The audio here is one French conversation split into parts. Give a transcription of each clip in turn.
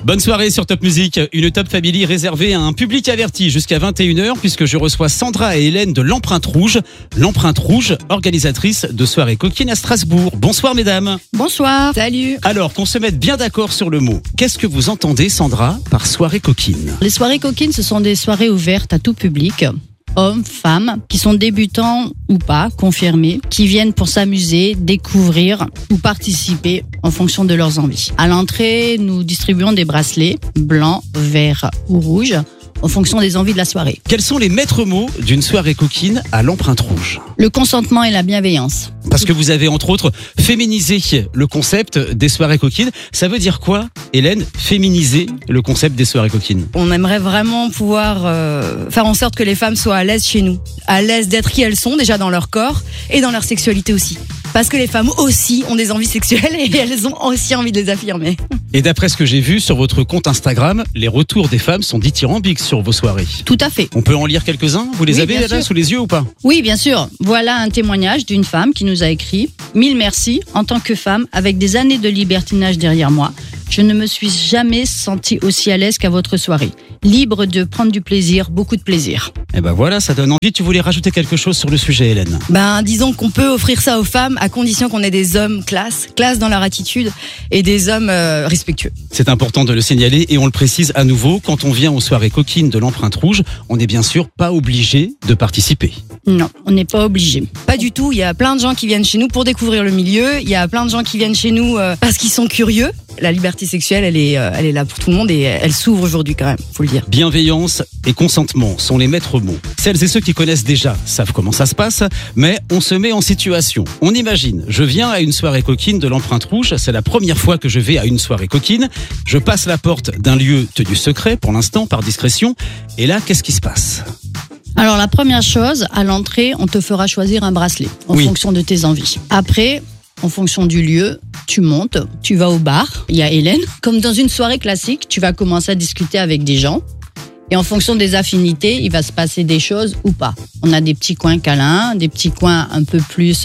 Bonne soirée sur Top Music, une Top Family réservée à un public averti jusqu'à 21h puisque je reçois Sandra et Hélène de l'Empreinte Rouge. L'Empreinte Rouge, organisatrice de soirées coquines à Strasbourg. Bonsoir mesdames. Bonsoir. Salut. Alors qu'on se mette bien d'accord sur le mot, qu'est-ce que vous entendez Sandra par soirée coquine? Les soirées coquines, ce sont des soirées ouvertes à tout public. Hommes, femmes, qui sont débutants ou pas, confirmés, qui viennent pour s'amuser, découvrir ou participer en fonction de leurs envies. À l'entrée, nous distribuons des bracelets blancs, verts ou rouges en fonction des envies de la soirée. Quels sont les maîtres mots d'une soirée coquine à l'Empreinte Rouge? Le consentement et la bienveillance. Parce que vous avez entre autres féminisé le concept des soirées coquines. Ça veut dire quoi, Hélène, féminiser le concept des soirées coquines? On aimerait vraiment pouvoir faire en sorte que les femmes soient à l'aise chez nous. À l'aise d'être qui elles sont, déjà dans leur corps et dans leur sexualité aussi. Parce que les femmes aussi ont des envies sexuelles et elles ont aussi envie de les affirmer. Et d'après ce que j'ai vu sur votre compte Instagram, les retours des femmes sont dithyrambiques sur vos soirées. Tout à fait. On peut en lire quelques-uns? Vous les Oui, avez bien là sûr. sous les yeux ou pas? Oui, bien sûr. Voilà un témoignage d'une femme qui nous a écrit « 1000 merci, en tant que femme, avec des années de libertinage derrière moi, je ne me suis jamais sentie aussi à l'aise qu'à votre soirée. Libre de prendre du plaisir, beaucoup de plaisir. » Eh ben voilà, ça donne envie. Tu voulais rajouter quelque chose sur le sujet, Hélène? Disons qu'on peut offrir ça aux femmes à condition qu'on ait des hommes classe dans leur attitude et des hommes respectueux. C'est important de le signaler et on le précise à nouveau, quand on vient aux soirées coquines de l'Empreinte Rouge, on n'est bien sûr pas obligé de participer. Non, on n'est pas obligé. Pas du tout, il y a plein de gens qui viennent chez nous pour découvrir le milieu, il y a plein de gens qui viennent chez nous parce qu'ils sont curieux. La liberté sexuelle, elle est là pour tout le monde et elle s'ouvre aujourd'hui quand même, faut le dire. Bienveillance et consentement sont les maîtres mots. Celles et ceux qui connaissent déjà savent comment ça se passe, mais on se met en situation. On imagine, je viens à une soirée coquine de l'Empreinte Rouge, c'est la première fois que je vais à une soirée coquine, je passe la porte d'un lieu tenu secret pour l'instant, par discrétion, et là, qu'est-ce qui se passe ? Alors la première chose, à l'entrée, on te fera choisir un bracelet en fonction de tes envies. Après, en fonction du lieu, tu montes, tu vas au bar, il y a Hélène. Comme dans une soirée classique, tu vas commencer à discuter avec des gens. Et en fonction des affinités, il va se passer des choses ou pas. On a des petits coins câlins, des petits coins un peu plus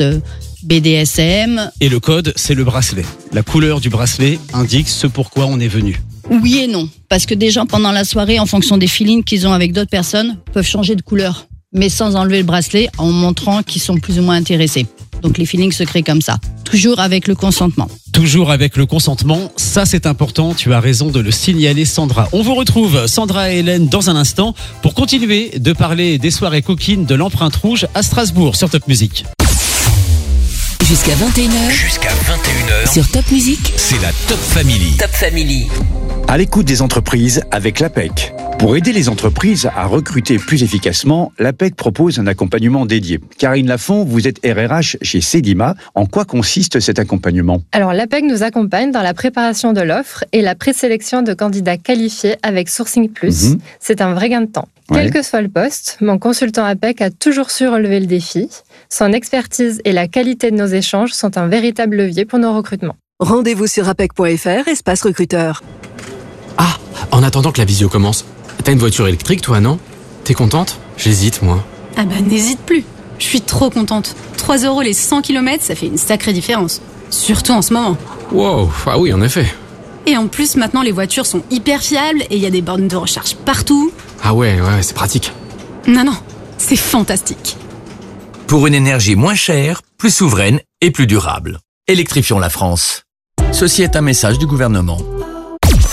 BDSM. Et le code, c'est le bracelet. La couleur du bracelet indique ce pourquoi on est venu. Oui et non. Parce que des gens, pendant la soirée, en fonction des feelings qu'ils ont avec d'autres personnes, peuvent changer de couleur. Mais sans enlever le bracelet, en montrant qu'ils sont plus ou moins intéressés. Donc les feelings se créent comme ça. Toujours avec le consentement. Toujours avec le consentement, ça c'est important, tu as raison de le signaler Sandra. On vous retrouve Sandra et Hélène dans un instant pour continuer de parler des soirées coquines de l'Empreinte Rouge à Strasbourg sur Top Music. Jusqu'à 21h. Jusqu'à 21h. Sur Top Music. C'est la Top Family. Top Family. À l'écoute des entreprises avec l'APEC. Pour aider les entreprises à recruter plus efficacement, l'APEC propose un accompagnement dédié. Karine Lafont, vous êtes RRH chez Cedima. En quoi consiste cet accompagnement ? Alors, l'APEC nous accompagne dans la préparation de l'offre et la présélection de candidats qualifiés avec Sourcing Plus. C'est un vrai gain de temps. Quel que soit le poste, mon consultant APEC a toujours su relever le défi. Son expertise et la qualité de nos échanges sont un véritable levier pour nos recrutements. Rendez-vous sur apec.fr, espace recruteur. Ah, en attendant que la visio commence, t'as une voiture électrique toi, non ? T'es contente ? J'hésite, moi. Ah bah n'hésite plus. Je suis trop contente. 3 € les 100 km, ça fait une sacrée différence. Surtout en ce moment. Wow, ah oui, en effet. Et en plus, maintenant, les voitures sont hyper fiables et il y a des bornes de recharge partout. Ah ouais, c'est pratique. Non, c'est fantastique. Pour une énergie moins chère, plus souveraine et plus durable. Électrifions la France. Ceci est un message du gouvernement.